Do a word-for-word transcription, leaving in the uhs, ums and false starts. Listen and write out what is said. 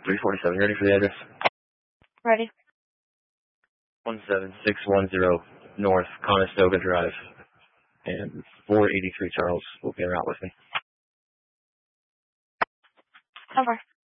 three forty-seven, ready for the address? Ready. one seven six one zero North Conestoga Drive. And four eighty-three Charles will be en route with me. Over.